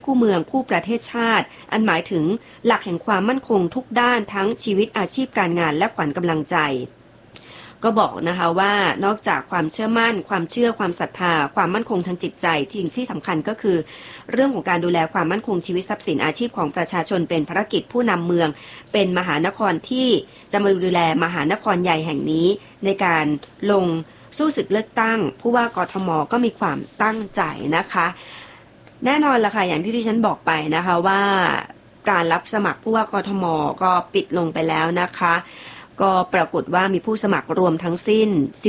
คู่เมืองคู่ประเทศชาติอันหมายถึงหลักแห่งความมั่นคงทุกด้านทั้งชีวิตอาชีพการงานและขวัญกำลังใจก็บอกนะคะว่านอกจากความเชื่อมั่นความเชื่อความศรัทธาความมั่นคงทางจิตใจที่สำคัญก็คือเรื่องของการดูแลความมั่นคงชีวิตทรัพย์สินอาชีพของประชาชนเป็นภารกิจผู้นำเมืองเป็นมหานครที่จะมาดูแลมหานครใหญ่แห่งนี้ในการลงสู้ศึกเลือกตั้งผู้ว่ากทมก็มีความตั้งใจนะคะแน่นอนละค่ะอย่างที่ดิฉันบอกไปนะคะว่าการรับสมัครผู้ว่ากทมก็ปิดลงไปแล้วนะคะก็ปรากฏว่ามีผู้สมัครรวมทั้งสิ้น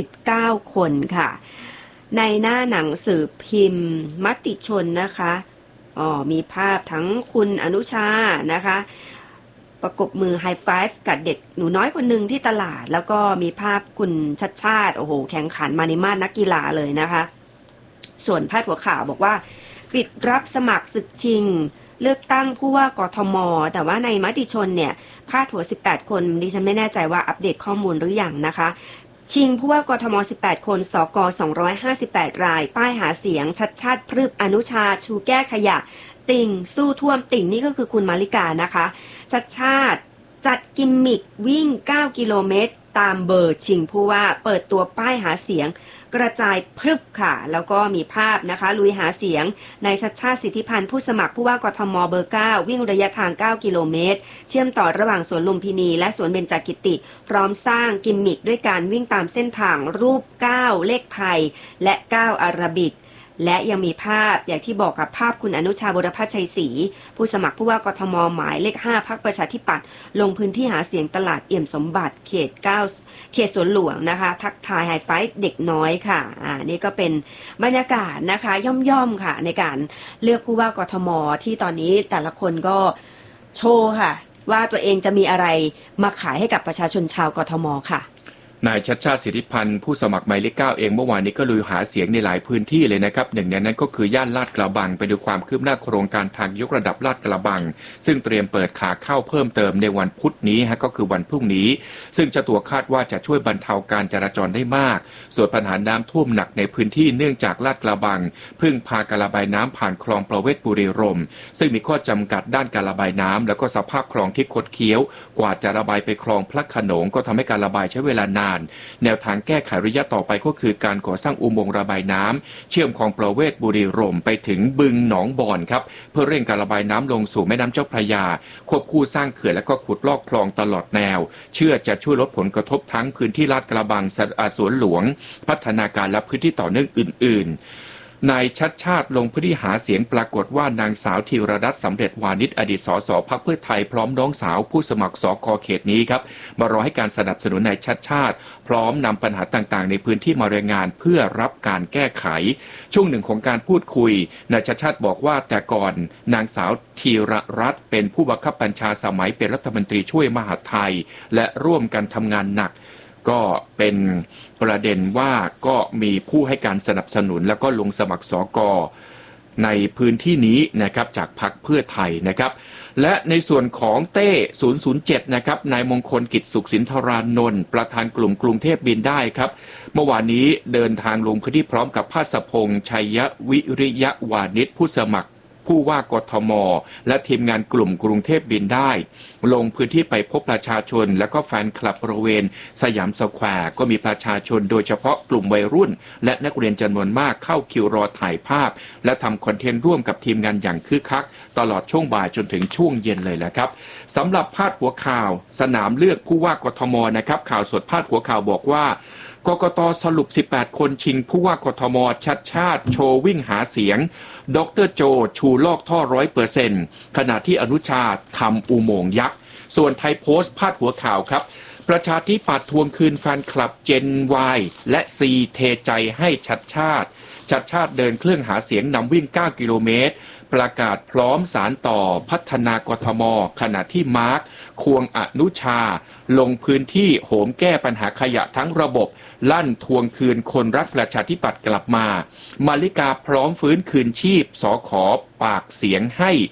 19คนค่ะในหน้าหนังสือพิมพ์มติชนนะคะมีภาพทั้งคุณอนุชานะคะประกบมือไฮไฟฟ์กับเด็กหนูน้อยคนหนึ่งที่ตลาดแล้วก็มีภาพคุณชัดชาติโอ้โหแข่งขันมาในมาดนักกีฬาเลยนะคะส่วนพาดหัวข่าวบอกว่าปิดรับสมัครศึกชิงเลือกตั้งผู้ว่ากทมแต่ว่าในมติชนเนี่ยพาดหัว18คนดิฉันไม่แน่ใจว่าอัปเดตข้อมูลหรือยังนะคะชิงผู้ว่ากทม18คนสก258รายป้ายหาเสียงชัดชาติพฤกษ์อนุชาชูแก้ขยะติ่งสู้ท่วมติ่งนี่ก็คือคุณมาริกานะคะชัดชาติจัดกิมมิกวิ่ง9กิโลเมตรตามเบอร์ชิงผู้ว่าเปิดตัวป้ายหาเสียงกระจายพรึบค่ะแล้วก็มีภาพนะคะลุยหาเสียงในชัดชาติสิทธิพันธ์ผู้สมัครผู้ว่ากทมเบอร์9วิ่งระยะทาง9กิโลเมตรเชื่อมต่อระหว่างสวนลุมพินีและสวนเบญจกิติพร้อมสร้างกิมมิคด้วยการวิ่งตามเส้นทางรูป9เลขไทยและ9อาราบิกและยังมีภาพอย่างที่บอกกับภาพคุณอนุชาบุรพชัยศรีผู้สมัครผู้ว่ากทมหมายเลข5พรรคประชาธิปัตย์ลงพื้นที่หาเสียงตลาดเอี่ยมสมบัติเขตสวนหลวงนะคะทักทายไฮไฟว์เด็กน้อยค่ะนี่ก็เป็นบรรยากาศนะคะย่อมๆค่ะในการเลือกผู้ว่ากทมที่ตอนนี้แต่ละคนก็โชว์ค่ะว่าตัวเองจะมีอะไรมาขายให้กับประชาชนชาวกทมค่ะนายชัดชาติสิทธิพันธ์ผู้สมัครหมายเลข9เองเมื่อวานนี้ก็ลุยหาเสียงในหลายพื้นที่เลยนะครับหนึ่งในนั้นก็คือย่านลาดกระบังไปดูความคืบหน้าโครงการทางยกระดับลาดกระบังซึ่งเตรียมเปิดขาเข้าเพิ่มเติมในวันพุธนี้ก็คือวันพรุ่งนี้ซึ่งเจ้าตัวคาดว่าจะช่วยบรรเทาการจราจรได้มากส่วนปัญหาน้ำท่วมหนักในพื้นที่เนื่องจากลาดกระบังพึ่งพาการระบายน้ำผ่านคลองประเวศบุรีรมย์ซึ่งมีข้อจำกัดด้านการระบายน้ำแล้วก็สภาพคลองที่คดเคี้ยวกว่าจะระบายไปคลองพระโขนงก็ทำให้การระบายใช้เวลานานแนวทางแก้ไขระยะต่อไปก็คือการก่อสร้างอุโมงค์ระบายน้ำเชื่อมคลองประเวศบุรีรมย์ไปถึงบึงหนองบอนครับเพื่อเร่งการระบายน้ำลงสู่แม่น้ำเจ้าพระยาควบคู่สร้างเขื่อนและก็ขุดลอกคลองตลอดแนวเชื่อจะช่วยลดผลกระทบทั้งพื้นที่ลาดกระบังสวนหลวงพัฒนาการและพื้นที่ต่อเนื่องอื่นๆนายชัดชาติลงพื้นที่หาเสียงปรากฏว่านางสาวธีรรัตน์สำเร็จวานิชอดีตสสพรรคเพื่อไทยพร้อมน้องสาวผู้สมัครสก.เขตนี้ครับมารอให้การสนับสนุนนายชัดชาติพร้อมนำปัญหาต่างๆในพื้นที่มารายงานเพื่อรับการแก้ไขช่วงหนึ่งของการพูดคุยนายชัดชาติบอกว่าแต่ก่อนนางสาวธีรรัตน์เป็นผู้บังคับบัญชาสมัยเป็นรัฐมนตรีช่วยมหาดไทยและร่วมกันทำงานหนักก็เป็นประเด็นว่าก็มีผู้ให้การสนับสนุนแล้วก็ลงสมัครสก.ในพื้นที่นี้นะครับจากพรรคเพื่อไทยนะครับและในส่วนของเต้007นะครับนายมงคลกิจสุขสินธารานนท์ประธานกลุ่มกรุงเทพบินได้ครับเมื่อวานนี้เดินทางลงพื้นที่พร้อมกับภาสพงษ์ชัยวิริยะวานิชผู้สมัครผู้ว่ากทมและทีมงานกลุ่มกรุงเทพบินได้ลงพื้นที่ไปพบประชาชนและก็แฟนคลับบริเวณสยามสแควร์ก็มีประชาชนโดยเฉพาะกลุ่มวัยรุ่นและนักเรียนจำนวนมากเข้าคิวรอถ่ายภาพและทำคอนเทนต์ร่วมกับทีมงานอย่างคึกคักตลอดช่วงบ่ายจนถึงช่วงเย็นเลยแหละครับสำหรับพาดหัวข่าวสนามเลือกผู้ว่ากทมนะครับข่าวสดพาดหัวข่าวบอกว่ากกต.สรุป18คนชิงผู้ว่ากทมชัดชาติโชว์วิ่งหาเสียงดร.โจชูลอกท่อ 100% ขณะที่อนุชาทำอุโมงค์ยักษ์ส่วนไทยโพสต์พาดหัวข่าวครับประชาธิปัตย์ทวงคืนแฟนคลับเจน Y และ C เทใจให้ชัดชาติเดินเครื่องหาเสียงนำวิ่ง9กิโลเมตรประกาศพร้อมสารต่อพัฒนากทมขณะที่มาร์คควงอนุชาลงพื้นที่โหมแก้ปัญหาขยะทั้งระบบลั่นทวงคืนคนรักประชาธิปัตย์กลับมามาริกาพร้อมฟื้นคืนชีพสข.ปากเสียงให้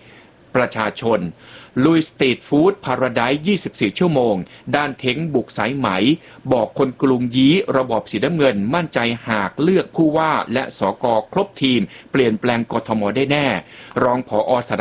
ประชาชนลุยสตรีทฟู้ดพาราไดซ์24 ชั่วโมงด้านเท้งบุกสายไหมบอกคนกรุงยี้ระบอบสีน้ำเงินมั่นใจหากเลือกผู้ว่าและสกครบทีมเปลี่ยนแปลงกทมได้แน่รองผอ